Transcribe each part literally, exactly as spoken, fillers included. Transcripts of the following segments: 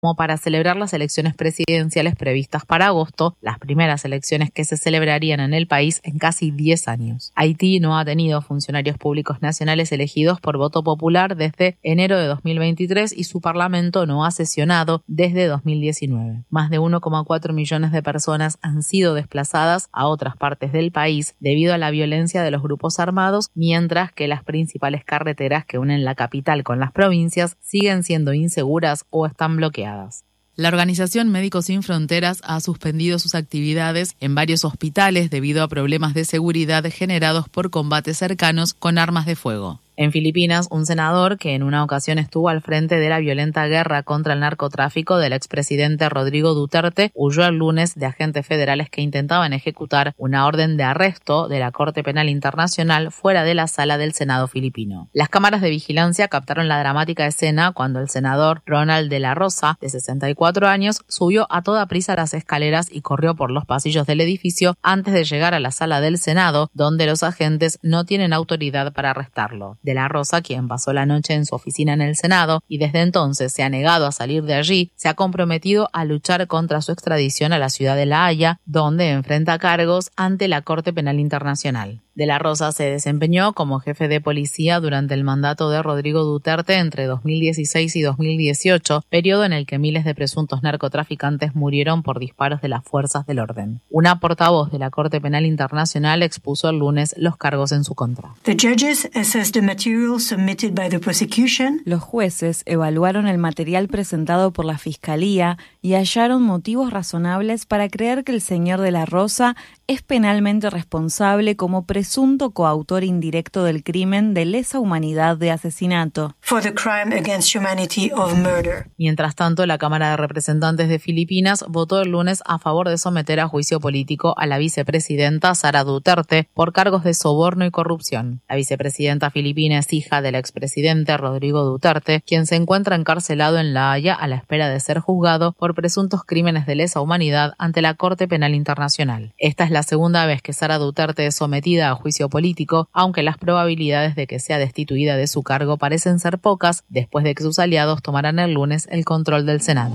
como para celebrar las elecciones presidenciales previstas para agosto, las primeras elecciones que se celebrarían en el país en casi diez años. Haití no ha tenido funcionarios públicos nacionales elegidos por voto popular desde enero de dos mil veintitrés y su parlamento no ha sesionado desde dos mil diecinueve. Más de uno coma cuatro millones de personas han sido desplazadas a otras partes del país debido a la violencia de los grupos armados, mientras que las principales carreteras que unen la capital con las provincias siguen siendo inseguras o están bloqueadas. La Organización Médicos Sin Fronteras ha suspendido sus actividades en varios hospitales debido a problemas de seguridad generados por combates cercanos con armas de fuego. En Filipinas, un senador que en una ocasión estuvo al frente de la violenta guerra contra el narcotráfico del expresidente Rodrigo Duterte huyó el lunes de agentes federales que intentaban ejecutar una orden de arresto de la Corte Penal Internacional fuera de la sala del Senado filipino. Las cámaras de vigilancia captaron la dramática escena cuando el senador Ronald de la Rosa, de sesenta y cuatro años, subió a toda prisa las escaleras y corrió por los pasillos del edificio antes de llegar a la sala del Senado, donde los agentes no tienen autoridad para arrestarlo. De la Rosa, quien pasó la noche en su oficina en el Senado y desde entonces se ha negado a salir de allí, se ha comprometido a luchar contra su extradición a la ciudad de La Haya, donde enfrenta cargos ante la Corte Penal Internacional. De la Rosa se desempeñó como jefe de policía durante el mandato de Rodrigo Duterte entre dos mil dieciséis y dos mil dieciocho, periodo en el que miles de presuntos narcotraficantes murieron por disparos de las fuerzas del orden. Una portavoz de la Corte Penal Internacional expuso el lunes los cargos en su contra. The judges assessed the material submitted by the prosecution. Los jueces evaluaron el material presentado por la Fiscalía y hallaron motivos razonables para creer que el señor de la Rosa es penalmente responsable como presunto coautor indirecto del crimen de lesa humanidad de asesinato. For the crime against humanity of murder. Mientras tanto, la Cámara de Representantes de Filipinas votó el lunes a favor de someter a juicio político a la vicepresidenta Sara Duterte por cargos de soborno y corrupción. La vicepresidenta filipina es hija del expresidente Rodrigo Duterte, quien se encuentra encarcelado en La Haya a la espera de ser juzgado por presuntos crímenes de lesa humanidad ante la Corte Penal Internacional. Esta es la segunda vez que Sara Duterte es sometida a juicio político, aunque las probabilidades de que sea destituida de su cargo parecen ser pocas después de que sus aliados tomaran el lunes el control del Senado.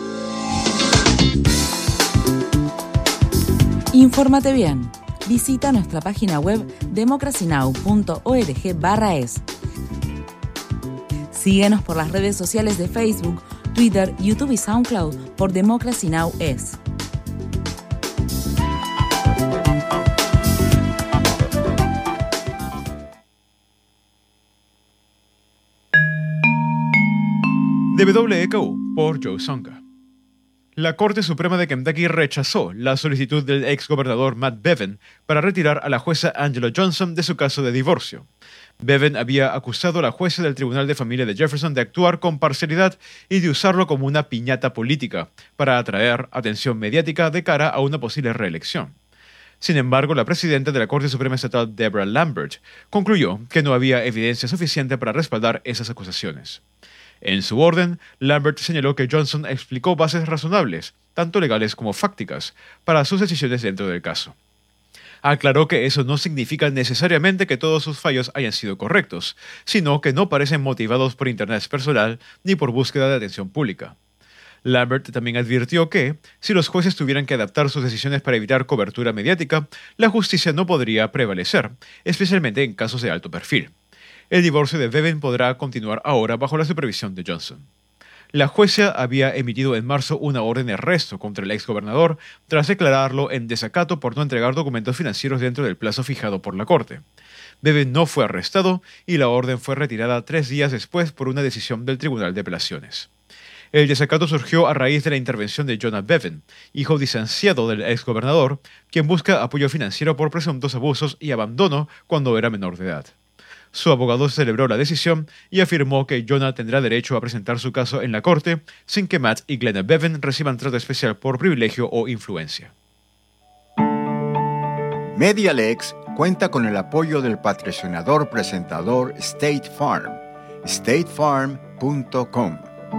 Infórmate bien. Visita nuestra página web democracy now punto org barra es. Síguenos por las redes sociales de Facebook, Twitter, YouTube y SoundCloud por Democracy Now! Es. D W E K U por Joe Sonka. La Corte Suprema de Kentucky rechazó la solicitud del exgobernador Matt Bevin para retirar a la jueza Angela Johnson de su caso de divorcio. Bevin había acusado a la jueza del Tribunal de Familia de Jefferson de actuar con parcialidad y de usarlo como una piñata política para atraer atención mediática de cara a una posible reelección. Sin embargo, la presidenta de la Corte Suprema Estatal, Deborah Lambert, concluyó que no había evidencia suficiente para respaldar esas acusaciones. En su orden, Lambert señaló que Johnson explicó bases razonables, tanto legales como fácticas, para sus decisiones dentro del caso. Aclaró que eso no significa necesariamente que todos sus fallos hayan sido correctos, sino que no parecen motivados por interés personal ni por búsqueda de atención pública. Lambert también advirtió que, si los jueces tuvieran que adaptar sus decisiones para evitar cobertura mediática, la justicia no podría prevalecer, especialmente en casos de alto perfil. El divorcio de Bevin podrá continuar ahora bajo la supervisión de Johnson. La jueza había emitido en marzo una orden de arresto contra el exgobernador tras declararlo en desacato por no entregar documentos financieros dentro del plazo fijado por la Corte. Bevin no fue arrestado y la orden fue retirada tres días después por una decisión del Tribunal de Apelaciones. El desacato surgió a raíz de la intervención de Jonah Bevin, hijo distanciado del exgobernador, quien busca apoyo financiero por presuntos abusos y abandono cuando era menor de edad. Su abogado celebró la decisión y afirmó que Jonah tendrá derecho a presentar su caso en la corte sin que Matt y Glenna Bevin reciban trato especial por privilegio o influencia. MediaLex cuenta con el apoyo del patrocinador presentador State Farm. state farm punto com.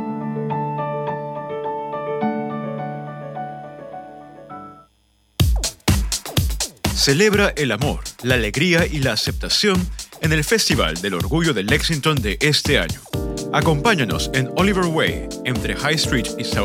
Celebra el amor, la alegría y la aceptación en el Festival del Orgullo de Lexington de este año. Acompáñanos en Oliver Way, entre High Street y South